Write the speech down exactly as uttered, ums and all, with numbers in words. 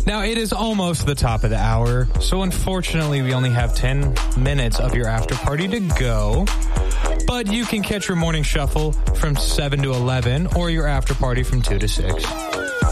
Now, it is almost the top of the hour, so unfortunately we only have ten minutes of your after party to go. But you can catch your morning shuffle from seven to eleven or your after party from two to six.